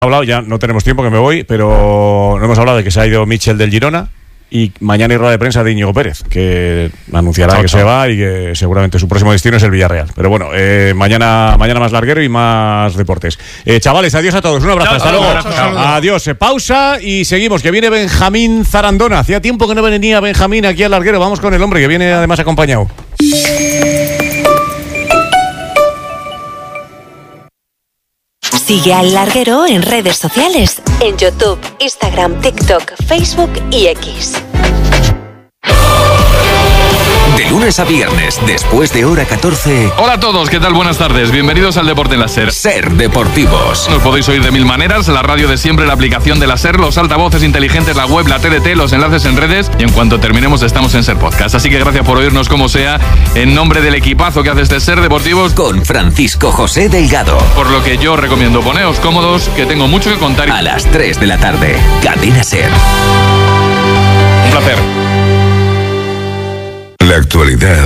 hablado, ya no tenemos tiempo, que me voy, pero no hemos hablado de que se ha ido Michel del Girona. Y mañana hay rueda de prensa de Íñigo Pérez, que anunciará que se va y que seguramente su próximo destino es el Villarreal. Pero bueno, mañana más larguero y más deportes. Chavales, adiós a todos. Un abrazo. Hasta luego. Adiós. Pausa y seguimos. Que viene Benjamín Zarandona. Hacía tiempo que no venía Benjamín aquí al larguero. Vamos con el hombre que viene además acompañado. Sigue al Larguero en redes sociales, en YouTube, Instagram, TikTok, Facebook y X. De lunes a viernes, después de hora 14. Hola a todos, ¿qué tal? Buenas tardes. Bienvenidos al Deporte en la SER. SER Deportivos. Nos podéis oír de mil maneras: la radio de siempre, la aplicación de la SER, los altavoces inteligentes, la web, la TDT, los enlaces en redes, y en cuanto terminemos estamos en SER Podcast. Así que gracias por oírnos como sea, en nombre del equipazo que hace este SER Deportivos, con Francisco José Delgado. Por lo que yo recomiendo, poneos cómodos, que tengo mucho que contar. A las 3 de la tarde, Cadena SER. Un placer. La actualidad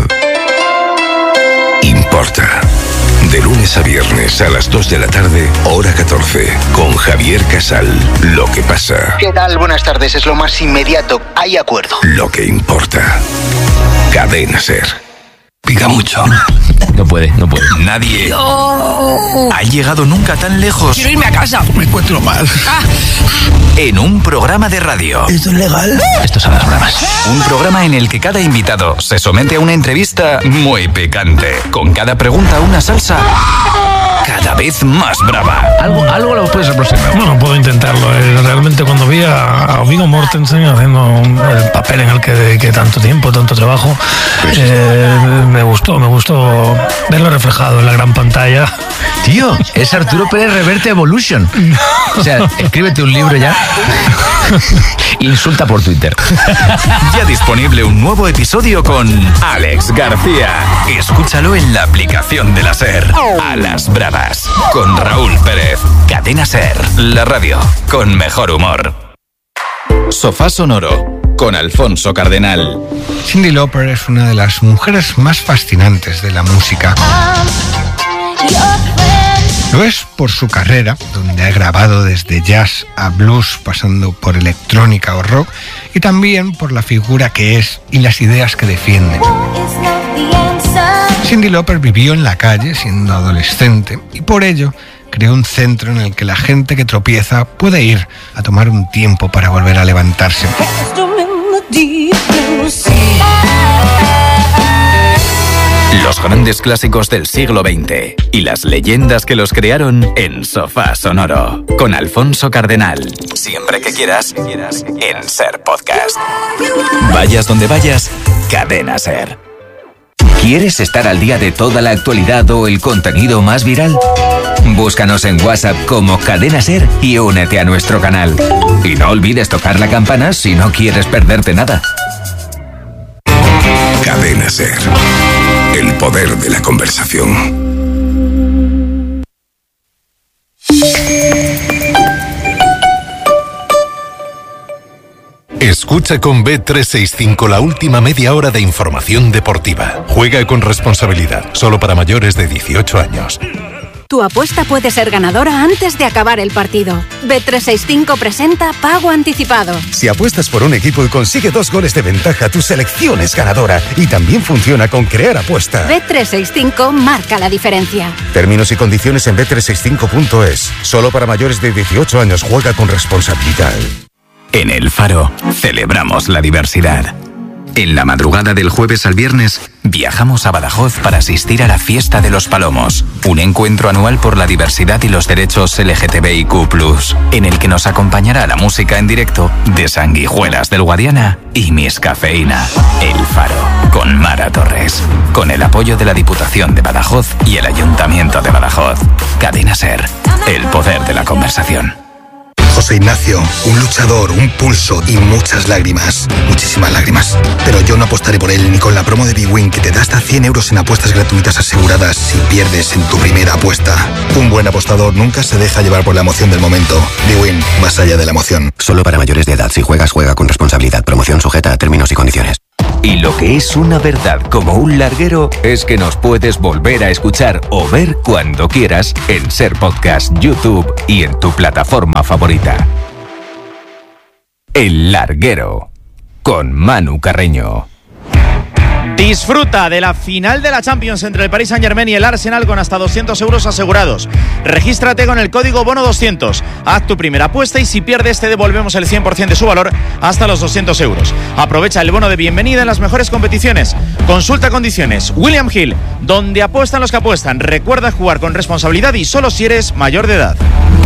importa. De lunes a viernes a las 2 de la tarde, hora 14, con Javier Casal. Lo que pasa. ¿Qué tal? Buenas tardes. Es lo más inmediato. Hay acuerdo. Lo que importa. Cadena SER. Pica mucho. No puede. Nadie ha llegado nunca tan lejos. Quiero irme a casa. Me encuentro mal. En un programa de radio. ¿Esto es legal? Estos son las bromas. Un programa en el que cada invitado se somete a una entrevista muy picante. Con cada pregunta una salsa cada vez más brava. Algo lo puedes aproximar. Bueno, puedo intentarlo. Realmente cuando vi a Viggo Mortensen haciendo el papel en el que dediqué tanto tiempo, tanto trabajo, me gustó verlo reflejado en la gran pantalla. Tío, es Arturo Pérez Reverte Evolution. O sea, escríbete un libro ya. Insulta por Twitter. Ya disponible un nuevo episodio con Alex García. Escúchalo en la aplicación de la SER. A las bravas, con Raúl Pérez. Cadena SER, la radio con mejor humor. Sofá Sonoro, con Alfonso Cardenal. Cyndi Lauper es una de las mujeres más fascinantes de la música. Lo es por su carrera, donde ha grabado desde jazz a blues, pasando por electrónica o rock, y también por la figura que es y las ideas que defiende. Cyndi Lauper vivió en la calle siendo adolescente y por ello creó un centro en el que la gente que tropieza puede ir a tomar un tiempo para volver a levantarse. Los grandes clásicos del siglo XX y las leyendas que los crearon en Sofá Sonoro, con Alfonso Cardenal. Siempre que quieras, en SER Podcast. Vayas donde vayas, Cadena SER. ¿Quieres estar al día de toda la actualidad o el contenido más viral? Búscanos en WhatsApp como Cadena SER y únete a nuestro canal. Y no olvides tocar la campana si no quieres perderte nada. Cadena SER. El poder de la conversación. Escucha con Bet365 la última media hora de información deportiva. Juega con responsabilidad. Solo para mayores de 18 años. Tu apuesta puede ser ganadora antes de acabar el partido. Bet365 presenta Pago Anticipado. Si apuestas por un equipo y consigue 2 goles de ventaja, tu selección es ganadora. Y también funciona con Crear Apuesta. Bet365 marca la diferencia. Términos y condiciones en bet365.es. Solo para mayores de 18 años. Juega con responsabilidad. En El Faro celebramos la diversidad. En la madrugada del jueves al viernes, viajamos a Badajoz para asistir a la Fiesta de los Palomos, un encuentro anual por la diversidad y los derechos LGTBIQ+, en el que nos acompañará la música en directo de Sanguijuelas del Guadiana y Miss Cafeína. El Faro, con Mara Torres, con el apoyo de la Diputación de Badajoz y el Ayuntamiento de Badajoz. Cadena SER, el poder de la conversación. José Ignacio, un luchador, un pulso y muchas lágrimas. Muchísimas lágrimas. Pero yo no apostaré por él ni con la promo de bwin, que te da hasta 100 euros en apuestas gratuitas aseguradas si pierdes en tu primera apuesta. Un buen apostador nunca se deja llevar por la emoción del momento. bwin, más allá de la emoción. Solo para mayores de edad. Si juegas, juega con responsabilidad. Promoción sujeta a términos y condiciones. Y lo que es una verdad como un larguero es que nos puedes volver a escuchar o ver cuando quieras en Ser Podcast, YouTube y en tu plataforma favorita. El Larguero, con Manu Carreño. Disfruta de la final de la Champions entre el Paris Saint-Germain y el Arsenal con hasta 200 euros asegurados. Regístrate con el código BONO200. Haz tu primera apuesta y si pierdes te devolvemos el 100% de su valor hasta los 200 euros. Aprovecha el bono de bienvenida en las mejores competiciones. Consulta condiciones. William Hill, donde apuestan los que apuestan. Recuerda jugar con responsabilidad y solo si eres mayor de edad.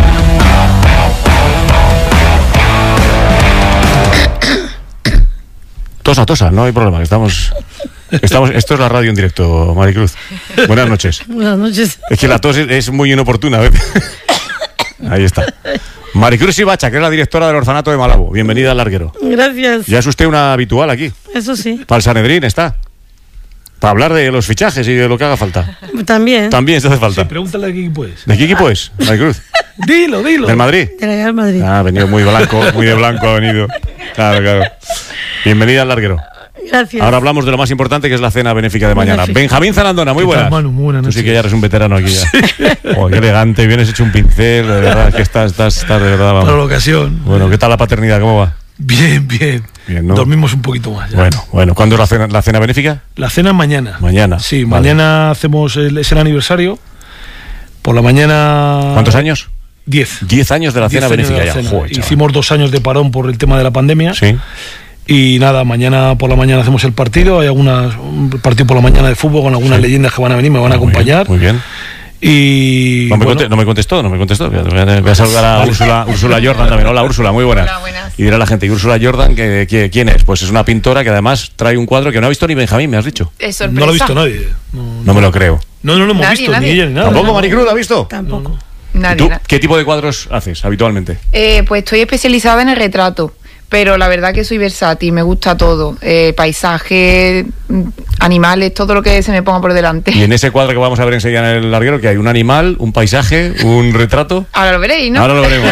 Tosa, no hay problema, que estamos, esto es la radio en directo, Maricruz. Buenas noches. Buenas noches. Es que la tos es muy inoportuna a veces. Ahí está. Maricruz Ibacha, que es la directora del orfanato de Malabo. Bienvenida al Larguero. Gracias. Ya es usted una habitual aquí. Eso sí. Para el Sanedrín está. Para hablar de los fichajes y de lo que haga falta. También. También se hace falta. Sí, pregúntale de qué equipo es. ¿De qué equipo es, Maricruz? Dilo. ¿Del Madrid? De Real Madrid. Ha venido muy de blanco ha venido. Claro. Bienvenida al Larguero. Gracias. Ahora hablamos de lo más importante, que es la cena benéfica de mañana. Benjamín Zarandona, muy buenas. Manu, muy buenas noches. Tú sí que ya eres un veterano aquí ya. Oh, qué elegante, vienes hecho un pincel, de verdad, que estás de verdad. Vamos. Para la ocasión. Bueno, ¿qué tal la paternidad? ¿Cómo va? Bien, ¿no? Dormimos un poquito más ya. Bueno. ¿Cuándo es la cena benéfica? La cena mañana. Mañana. Sí, vale. Mañana es el aniversario. Por la mañana... ¿Cuántos años? 10. 10 años de la cena benéfica ya. Joder, hicimos 2 años de parón por el tema de la pandemia. Sí. Y nada, mañana por la mañana hacemos el partido. Hay un partido por la mañana de fútbol con algunas leyendas que van a venir, me van a acompañar. Muy bien. Y no me contestó. Voy a saludar a Úrsula Jordan también. Hola, Úrsula, muy buenas. Hola, buenas. Y dirá la gente, ¿y Úrsula Jordan quién es? Pues es una pintora que además trae un cuadro que no ha visto ni Benjamín, me has dicho. Es sorpresa. No lo ha visto nadie. No me lo creo. No lo hemos visto, nadie. ni ella ni nada. ¿Tampoco Maricruz lo ha visto? Tampoco. Nadie. ¿Tú qué tipo de cuadros haces habitualmente? Pues estoy especializada en el retrato, pero la verdad que soy versátil, me gusta todo. Paisaje, animales, todo lo que se me ponga por delante. Y en ese cuadro que vamos a ver enseguida en el Larguero, que hay un animal, un paisaje, un retrato. Ahora lo veréis, ¿no? Ahora lo veremos.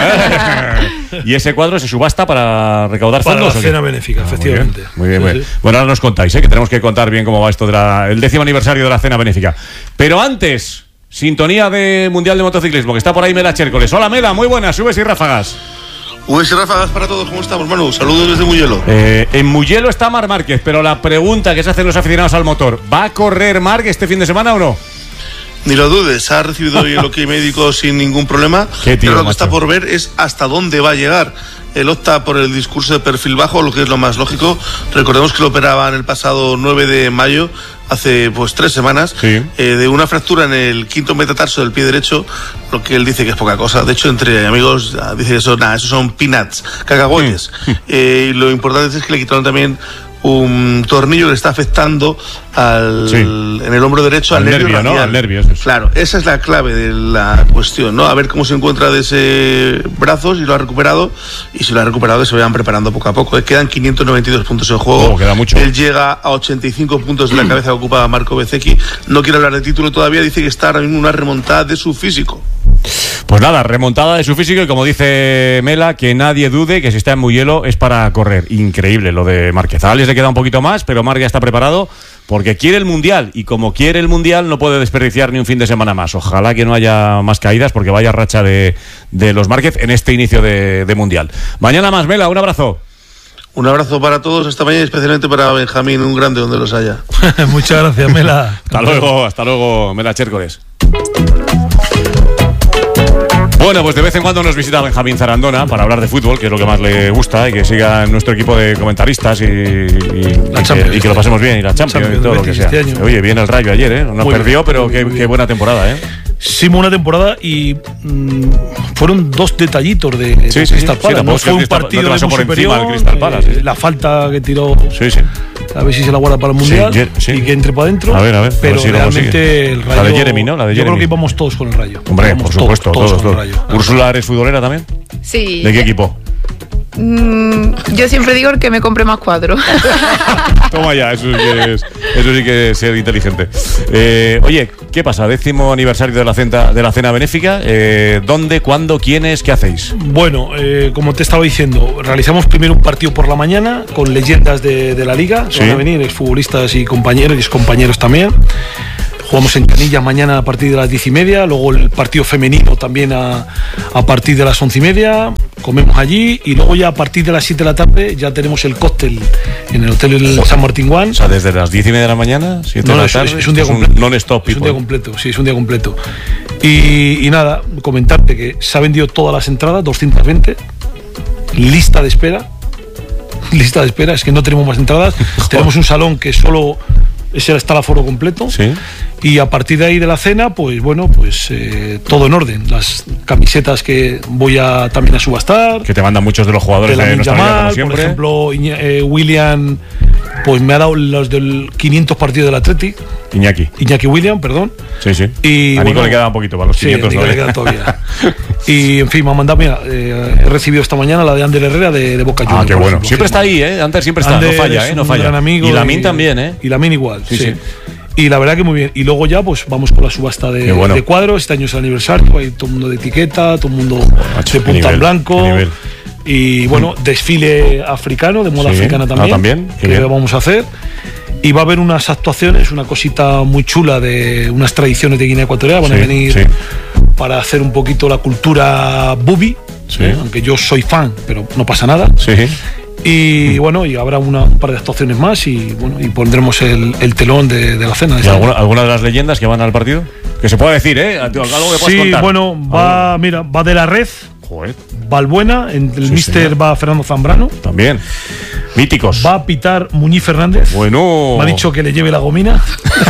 ¿Y ese cuadro se subasta para recaudar fondos? Para la cena benéfica, efectivamente. Muy bien. Bueno, ahora nos contáis, que tenemos que contar bien cómo va esto del 10º aniversario de la cena benéfica. Pero antes, sintonía de Mundial de Motociclismo, que está por ahí Mela Chércoles. Hola Mela, muy buenas, subes y ráfagas. Ráfagas para todos, ¿cómo estamos, Manu? Saludos desde Mugello. En Mugello está Marc Márquez, pero la pregunta que se hacen los aficionados al motor, ¿va a correr Marc este fin de semana o no? Ni lo dudes, ha recibido hoy el ok médico sin ningún problema. Pero lo que está por ver es hasta dónde va a llegar. Él opta por el discurso de perfil bajo, lo que es lo más lógico. Recordemos que lo operaban el pasado 9 de mayo, hace 3 semanas, de una fractura en el quinto metatarso del pie derecho, lo que él dice que es poca cosa. De hecho, entre amigos dice eso, esos son peanuts, cacahuetes. Y lo importante es que le quitaron también un tornillo que le está afectando en el hombro derecho al nervio radial, ¿no? Al nervio, eso. Claro, esa es la clave de la cuestión, ¿no? A ver cómo se encuentra de ese brazo, si lo ha recuperado, y si lo ha recuperado, que se vayan preparando poco a poco. Quedan 592 puntos en juego. Queda mucho. Él llega a 85 puntos de la cabeza que ocupa Marco Bezzecchi. No quiere hablar de título todavía, dice que está ahora mismo una remontada de su físico. Pues nada, remontada de su físico y como dice Mela, que nadie dude que si está en Mugello es para correr. Increíble lo de Márquez. A Alex le queda un poquito más, pero Marc ya está preparado porque quiere el Mundial y como quiere el Mundial no puede desperdiciar ni un fin de semana más. Ojalá que no haya más caídas porque vaya racha de los Márquez en este inicio de Mundial. Mañana más, Mela, un abrazo. Un abrazo para todos esta mañana y especialmente para Benjamín, un grande donde los haya. Muchas gracias, Mela. Hasta luego, Mela Chércoles. Bueno, pues de vez en cuando nos visita Benjamín Zarandona para hablar de fútbol, que es lo que más le gusta, y que siga en nuestro equipo de comentaristas y que lo pasemos bien, y la Champions y todo lo que sea. Oye, bien el Rayo ayer, ¿eh? No perdió, pero qué buena temporada, ¿eh? Sí, buena temporada y fueron 2 detallitos de Crystal Palace. No fue un partido no muy por superior, encima del Crystal Palace, la falta que tiró, a ver si se la guarda para el Mundial y que entre para adentro. A ver, pero realmente el Rayo, la de Jeremy, ¿no? Yo creo que íbamos todos con el Rayo. Hombre, por supuesto, todos. con el Rayo. ¿Úrsula, eres futbolera también? Sí. ¿De qué equipo? Yo siempre digo que me compre más cuadros. Toma ya, eso sí que es ser inteligente. Oye, ¿qué pasa? 10º aniversario de la cena benéfica. ¿Dónde, cuándo, quiénes, qué hacéis? Bueno, como te estaba diciendo, realizamos primero un partido por la mañana con leyendas de la liga. Van a venir exfutbolistas y compañeros y excompañeros también. Jugamos en Canillas mañana a partir de las 10:30, luego el partido femenino también a partir de las 11:30, comemos allí y luego ya a partir de las 7 de la tarde ya tenemos el cóctel en el Hotel San Martín One. O sea, desde las 10:30 de la mañana, 7 de la tarde. Es un día completo. Non-stop. Es un día completo, sí, es un día completo. Y nada, comentarte que se han vendido todas las entradas, 220, lista de espera, es que no tenemos más entradas, tenemos un salón que solo... está el aforo completo. Sí. Y a partir de ahí de la cena, pues bueno, todo en orden. Las camisetas que voy también a subastar. Que te mandan muchos de los jugadores de nuestra liga, como siempre. Por ejemplo, William, pues me ha dado los del 500 partidos del Athletic. Iñaki William, perdón. Sí. Y a Nico le queda un poquito para los 500 le queda todavía. Y en fin, me ha mandado, mira, he recibido esta mañana la de Ander Herrera de Boca Juniors. Qué bueno. Siempre está ahí, Ander siempre está, no falla, no falla. Gran amigo y Lamin también, Y Lamin igual, sí. Y la verdad que muy bien. Y luego ya pues vamos con la subasta de cuadros. Este año es el aniversario, hay todo el mundo de etiqueta, todo el mundo de punta en blanco. Y bueno, desfile africano, de moda africana también, que vamos a hacer. Y va a haber unas actuaciones, una cosita muy chula de unas tradiciones de Guinea Ecuatorial. Van a venir para hacer un poquito la cultura bubi, aunque yo soy fan, pero no pasa nada. Y bueno, y habrá un par de actuaciones más y bueno, y pondremos el telón de la cena. ¿Y alguna de las leyendas que van al partido? Que se pueda decir, algo que puedas contar. Bueno, va de la red. Joder. Valbuena, el míster va Fernando Zambrano. También. Míticos. Va a pitar Muñiz Fernández. Bueno. Me ha dicho que le lleve la gomina.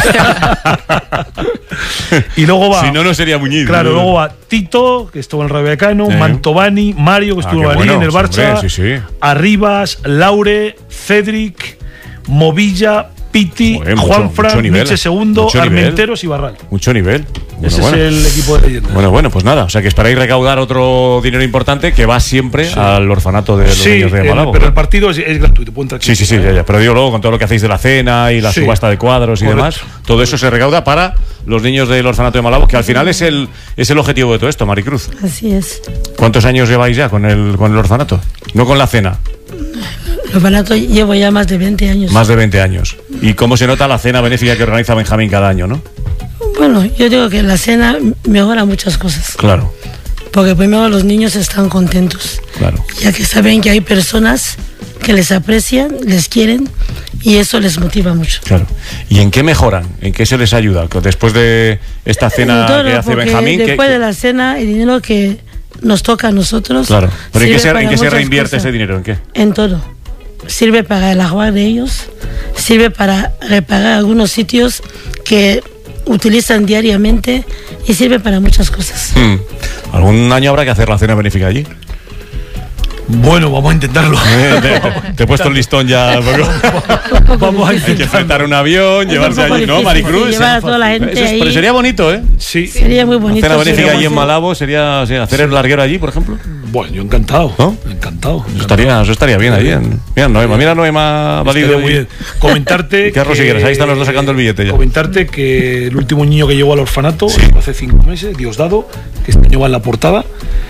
Y luego va. Si no, no sería Muñiz. Claro, luego va Tito, que estuvo en el Rayo Vallecano, Mantovani, Mario, que estuvo en el Barça. Arribas, Laure, Cedric, Movilla, Piti, Juanfran, Nietzsche Segundo, Armenteros y Barral. Mucho nivel. Ese es el equipo de leyendas. Bueno, pues nada. O sea que esperáis recaudar otro dinero importante que va siempre al orfanato de los niños de Malabo. Pero el partido es gratuito. Sí, ya. Pero digo luego con todo lo que hacéis de la cena y la subasta de cuadros y demás, todo eso se recauda para los niños del orfanato de Malabo, que al final es el objetivo de todo esto, Maricruz. Así es. ¿Cuántos años lleváis ya con el orfanato? No con la cena. El orfanato llevo ya más de 20 años. Más de 20 años. ¿Y cómo se nota la cena benéfica que organiza Benjamín cada año, no? Bueno, yo digo que la cena mejora muchas cosas. Claro. Porque primero los niños están contentos. Claro. Ya que saben que hay personas que les aprecian, les quieren y eso les motiva mucho. Claro. ¿Y en qué mejoran? ¿En qué se les ayuda? Después de esta cena que hace Benjamín. Después de la cena, el dinero que nos toca a nosotros. Claro. ¿Pero en qué se reinvierte ese dinero? ¿En qué? En todo. Sirve para el agua de ellos, sirve para reparar algunos sitios que utilizan diariamente y sirve para muchas cosas. ¿Algún año habrá que hacer la cena benéfica allí? Bueno, vamos a intentarlo. Te he puesto el listón ya. Vamos a intentar. Hay que enfrentar un avión, llevarse allí, ¿no, Maricruz? Llevar a toda la gente ahí. Pero sería bonito, ¿eh? Sí. Sería muy bonito. La cena benéfica allí en Malabo sería hacer el larguero allí, por ejemplo. Bueno, yo encantado. ¿No? Encantado. Eso estaría bien allí. Mira, Noema Valido. Muy bien. Comentarte. ¿Qué arroz quieres? Ahí están los dos sacando el billete ya. Comentarte que el último niño que llegó al orfanato hace 5 meses, Diosdado, que este año va en la portada.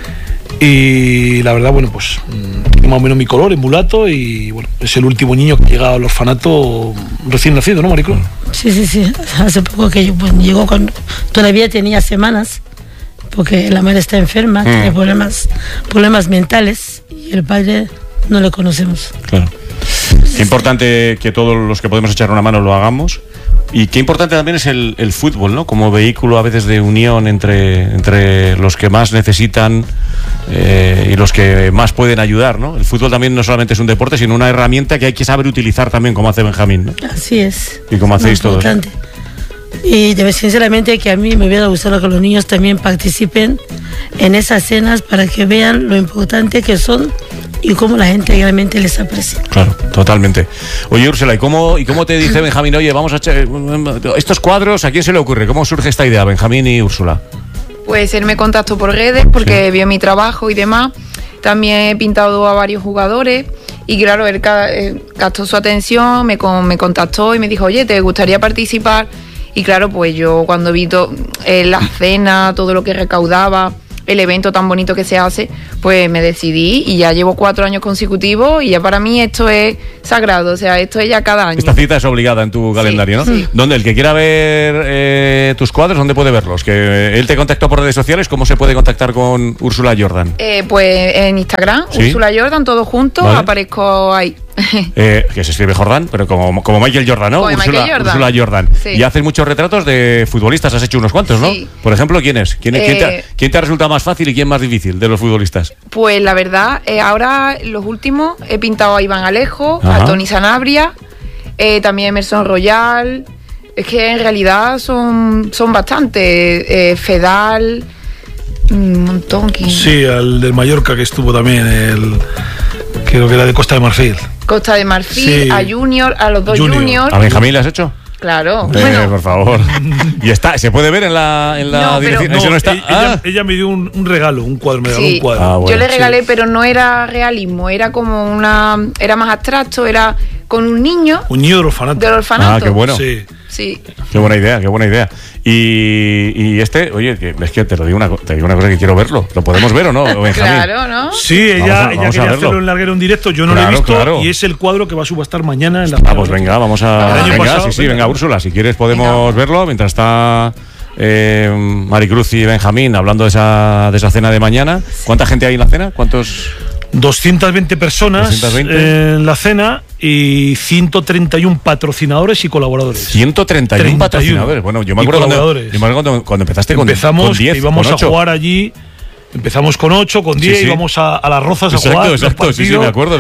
Y la verdad, bueno, pues más o menos mi color, en mulato, y bueno, es el último niño que llega al orfanato recién nacido, ¿no, Maricruz? Sí. Hace poco que llegó cuando todavía tenía semanas, porque la madre está enferma, tiene problemas mentales, y el padre no le conocemos. Claro. Qué importante que todos los que podemos echar una mano lo hagamos. Y qué importante también es el fútbol, ¿no? Como vehículo a veces de unión entre los que más necesitan y los que más pueden ayudar, ¿no? El fútbol también no solamente es un deporte, sino una herramienta que hay que saber utilizar también, como hace Benjamín, ¿no? Así es. Y como hacéis todos. Y sinceramente que a mí me hubiera gustado que los niños también participen en esas cenas para que vean lo importante que son y cómo la gente realmente les aprecia. Claro, totalmente. Oye, Úrsula, ¿y cómo te dice Benjamín? Oye, vamos a echar estos cuadros, ¿a quién se le ocurre? ¿Cómo surge esta idea, Benjamín y Úrsula? Pues él me contactó por redes porque vio mi trabajo y demás. también he pintado a varios jugadores y claro, él captó su atención, me contactó y me dijo, oye, ¿te gustaría participar? Y claro, pues yo cuando vi la cena, todo lo que recaudaba, el evento tan bonito que se hace, pues me decidí y ya llevo 4 años consecutivos y ya para mí esto es sagrado, o sea, esto es ya cada año. Esta cita es obligada en tu calendario, ¿no? Sí. ¿Dónde el que quiera ver tus cuadros, dónde puede verlos? Que él te contactó por redes sociales, ¿cómo se puede contactar con Úrsula Jordan? Pues en Instagram, ¿Sí? Úrsula Jordan, todo junto, ¿vale? Aparezco ahí. Que se escribe Jordan, pero como Michael Jordan, ¿no? Úrsula Jordan. Sí. Y haces muchos retratos de futbolistas, has hecho unos cuantos, ¿no? Sí. Por ejemplo, ¿quién es? ¿Quién te ha resultado más fácil y quién más difícil de los futbolistas? Pues la verdad, ahora los últimos he pintado a Iván Alejo, Ajá. a Tony Sanabria, también Emerson Royal. Es que en realidad son bastantes. Fedal, un montón. Sí, al del Mallorca que estuvo también, creo que era de Costa de Marfil. Costa de Marfil, Sí. a Junior, a los dos Junior. ¿A Benjamín le has hecho? Claro. Bueno, Por favor. ¿Y se puede ver en la dirección? No, ¿Ese no está? Ella me dio un regalo, un cuadro, me regaló sí, un cuadro. yo le regalé, pero no era realismo, era como era más abstracto, era con un niño. Un niño del orfanato. Del orfanato. Ah, qué bueno. Sí. Sí. Qué buena idea, qué buena idea. Y oye, es que te digo una cosa que quiero verlo. ¿Lo podemos ver o no, Benjamín? Claro, ¿no? Sí, ella vamos a quería verlo. hacerlo en larguero en directo, yo no lo he Claro, visto claro. y es el cuadro que va a subastar mañana en la Vamos, venga, vamos a... El año Venga, pasado, sí, venga, Úrsula, si quieres podemos verlo mientras está Maricruz y Benjamín hablando de esa cena de mañana. ¿Cuánta gente hay en la cena? ¿Cuántos...? 220 personas 220. en la cena y 131 patrocinadores y colaboradores. 131 patrocinadores. Bueno, yo me acuerdo cuando empezaste con 10, íbamos con a 8. jugar allí. Empezamos con 8, con 10, Sí, sí. íbamos a las Rozas a jugar. Exacto, sí, me acuerdo.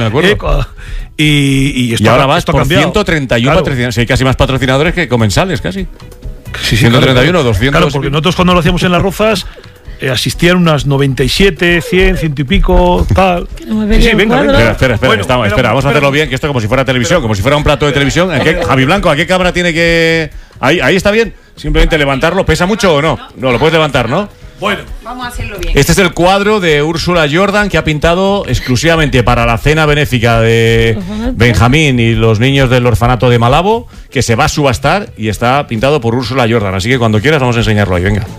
Y ahora vas esto ha por cambiado. 131 Claro. patrocinadores. Hay casi más patrocinadores que comensales, casi. Sí, 131, 200. Claro, porque nosotros cuando lo hacíamos en las Rozas asistían unas 97, 100, 100 y pico, tal. Sí, venga. Espera, Bueno, vamos a hacerlo bien, que esto como si fuera televisión, como si fuera un plato de televisión. Javi Blanco, ¿a qué cámara tiene que...? Ahí está bien. Simplemente levantarlo. ¿Pesa mucho o no? No, lo puedes levantar, ¿no? Bueno, vamos a hacerlo bien. Este es el cuadro de Úrsula Jordan que ha pintado exclusivamente para la cena benéfica de Benjamín y los niños del orfanato de Malabo, que se va a subastar y está pintado por Úrsula Jordan. Así que cuando quieras vamos a enseñarlo ahí, venga.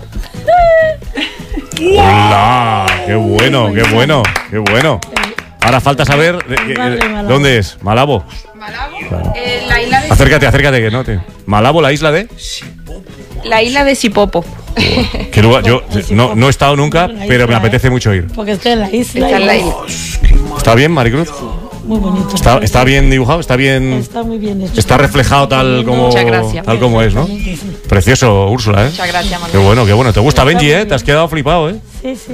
¡Hola! ¡Qué bueno, qué bueno, qué bueno! Ahora falta saber dónde es. Malabo. La isla de Acércate, que no te. Malabo, la isla de. La isla de Sipopo. ¿Qué lugar? Yo no he estado nunca, pero me apetece mucho ir. Porque estoy en la isla. Está en la isla. ¿Está bien, Maricruz? Muy bonito. ¿Está bien dibujado? ¿Está bien? Está muy bien hecho. Está reflejado tal como es, ¿no? Precioso, Úrsula, ¿eh? Muchas gracias, Manuel. Qué bueno. ¿Te gusta Benji, eh? Te has quedado flipado, ¿eh? Sí, sí.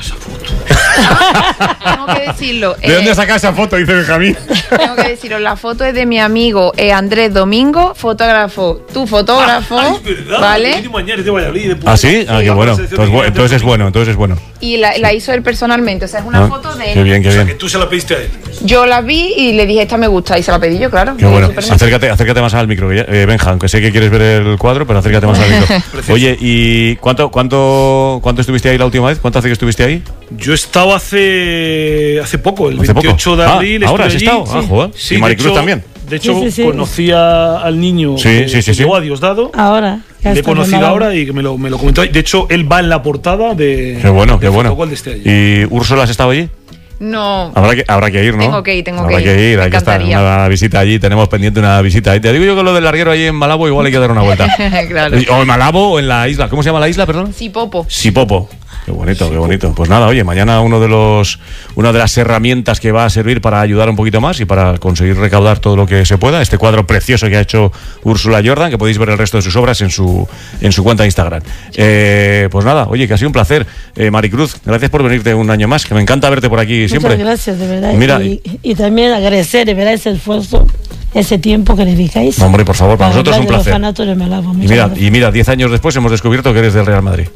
Tengo que decirlo. ¿De dónde sacas esa foto? Dice Benjamín. Tengo que deciros, la foto es de mi amigo Andrés Domingo, fotógrafo. Tu fotógrafo, ¿vale? ¿Ah, sí? Ah, qué bueno. Entonces es bueno. Y la hizo él personalmente, o sea, es una foto de él. Qué bien. O sea, que tú se la pediste a él. Yo la vi y le dije, esta me gusta, y se la pedí yo, claro. Qué bueno. Súper Acércate más al micro, Benja, aunque sé que quieres ver el cuadro, pero acércate más al micro. Oye, ¿y cuánto estuviste ahí la última vez? ¿Cuánto hace que estuviste ahí? Yo he estado hace poco, el 28 de abril. ¿Ahora has allí. estado? Ah, joder. Sí, ¿Y Maricruz también? De hecho, Sí. conocí al niño que llegó a Diosdado. Ahora. Le he conocido ahora y que me lo comentó. De hecho, él va en la portada de. Qué bueno. De este año. ¿Y Úrsula has estado allí? No. Habrá que ir, ¿no? Tengo que ir. Habrá que ir, hay que estar en una visita allí. Tenemos pendiente una visita. Y te digo yo que lo del larguero allí en Malabo igual hay que dar una vuelta. Claro. O en Malabo o en la isla. ¿Cómo se llama la isla, perdón? Sipopo. Sipopo. Qué bonito. Pues nada, oye, mañana una de las herramientas que va a servir para ayudar un poquito más y para conseguir recaudar todo lo que se pueda. Este cuadro precioso que ha hecho Úrsula Jordan, que podéis ver el resto de sus obras en su cuenta de Instagram. Pues nada, oye, que ha sido un placer. Maricruz, gracias por venirte un año más, que me encanta verte por aquí siempre. Muchas gracias, de verdad. Mira, y también agradecer, de verdad, ese esfuerzo ese tiempo que dedicáis. Hombre, por favor, para nosotros es un placer. Y mira, 10 años después hemos descubierto que eres del Real Madrid.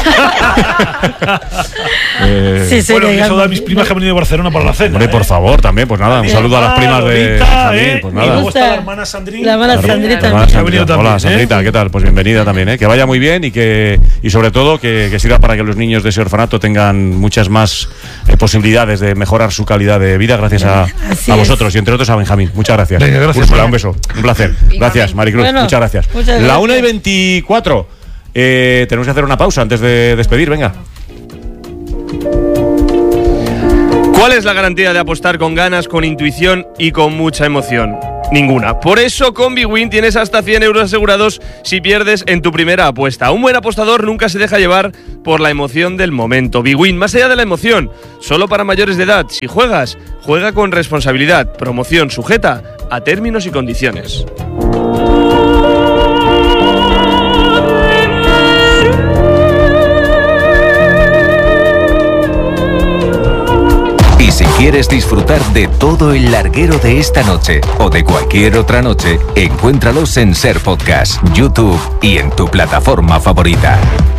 Sí, bueno, que saludo a mis primas que han venido de Barcelona para la cena. Hombre, por favor, también, pues nada, un saludo a las primas de Jamín, pues nada. Y luego está la hermana Sandrita. La hermana Sandrita también. Hola, Sandrita, ¿qué tal? Pues bienvenida también, que vaya muy bien y sobre todo que sirva para que los niños de ese orfanato tengan muchas más posibilidades de mejorar su calidad de vida gracias a vosotros y entre otros a Benjamín. Muchas gracias. Venga, gracias. Úrsula, un beso, un placer. Gracias, Maricruz, muchas gracias. La 1:24. Tenemos que hacer una pausa antes de despedir, venga. ¿Cuál es la garantía de apostar con ganas, con intuición y con mucha emoción? Ninguna. Por eso con BWIN tienes hasta 100 euros asegurados si pierdes en tu primera apuesta. Un buen apostador nunca se deja llevar por la emoción del momento. BWIN, más allá de la emoción, solo para mayores de edad. Si juegas, juega con responsabilidad. Promoción sujeta a términos y condiciones. Si quieres disfrutar de todo el larguero de esta noche o de cualquier otra noche, encuéntralos en Ser Podcast, YouTube y en tu plataforma favorita.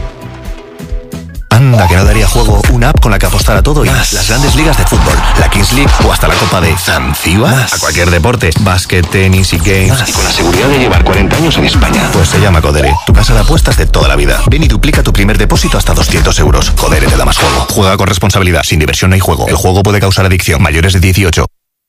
Anda, que no daría juego una app con la que apostar a todo y más. Las grandes ligas de fútbol, la Kings League o hasta la Copa de Zanzíbar. A cualquier deporte, básquet, tenis y games. Más. Y con la seguridad de llevar 40 años en España. Pues se llama Codere, tu casa de apuestas de toda la vida. Ven y duplica tu primer depósito hasta 200 euros. Codere te da más juego. Juega con responsabilidad. Sin diversión no hay juego. El juego puede causar adicción. Mayores de 18.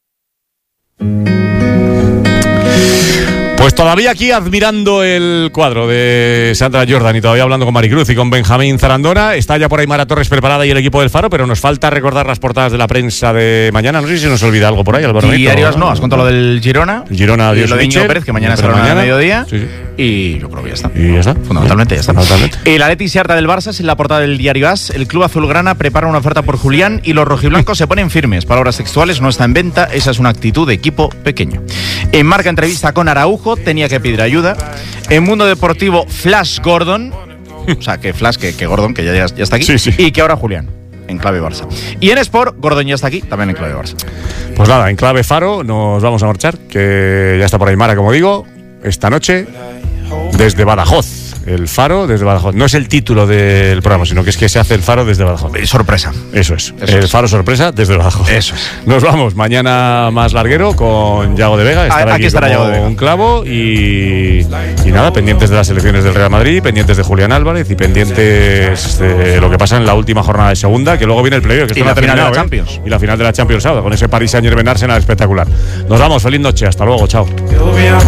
Pues todavía aquí admirando el cuadro de Sandra Jordan y todavía hablando con Maricruz y con Benjamín Zarandona. Está ya por ahí Mara Torres preparada y el equipo del Faro, pero nos falta recordar las portadas de la prensa de mañana. No sé si se nos olvida algo por ahí, Álvaro. Diarios no, has contado lo del Girona. Girona, y lo de Íñigo Pérez, que mañana será a mediodía. Sí. Y yo creo que ya está. ¿Y ya está? Fundamentalmente ya está. El Atleti se harta del Barça es en la portada del diario AS. El club azulgrana prepara una oferta por Julián y los rojiblancos se ponen firmes. Palabras textuales, no está en venta. Esa es una actitud de equipo pequeño. En Marca entrevista con Araujo, tenía que pedir ayuda. En Mundo Deportivo, Flash Gordon. O sea, que Flash, que Gordon, que ya está aquí. Sí. Y que ahora Julián, en clave Barça. Y en Sport, Gordon ya está aquí, también en clave Barça. Pues nada, en clave Faro nos vamos a marchar, que ya está por ahí Mara, como digo, esta noche desde Badajoz. El Faro desde Badajoz. No es el título del programa, sino que es que se hace el Faro desde Badajoz. Sorpresa. Eso es. El Faro sorpresa desde Badajoz. Eso es. Nos vamos mañana más larguero con Yago de Vega. Estará aquí estará Yago de Vega. Un clavo y nada, pendientes de las elecciones del Real Madrid, pendientes de Julián Álvarez y pendientes de lo que pasa en la última jornada de segunda, que luego viene el playoff, que y la final de la Champions. Y la final de la Champions sábado, con ese Paris Saint-Germain Arsenal espectacular. Nos vamos, feliz noche, hasta luego, chao.